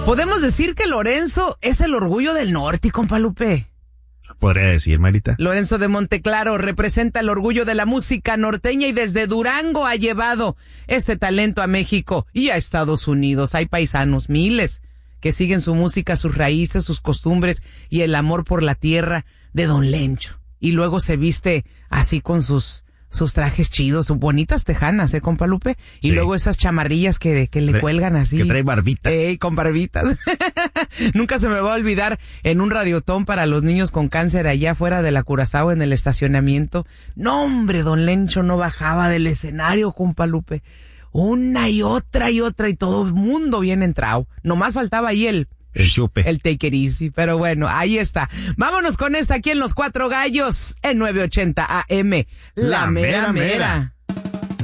Podemos decir que Lorenzo es el orgullo del norte, compa Lupe. Podría decir, Marita. Lorenzo de Monteclaro representa el orgullo de la música norteña y desde Durango ha llevado este talento a México y a Estados Unidos. Hay paisanos, miles, que siguen su música, sus raíces, sus costumbres y el amor por la tierra de Don Lencho. Y luego se viste así con sus trajes chidos, sus bonitas tejanas, compa Lupe. Y Sí. luego esas chamarrillas que le cuelgan así. Que trae barbitas. Con barbitas. Nunca se me va a olvidar en un radiotón para los niños con cáncer allá afuera de la Curazao en el estacionamiento. No, hombre, Don Lencho no bajaba del escenario, compa Lupe. Una y otra y todo el mundo bien entrado. Nomás faltaba ahí el chupe. el take it easy, pero bueno, ahí está. Vámonos con esta aquí en Los Cuatro Gallos, en 980 AM. La mera mera.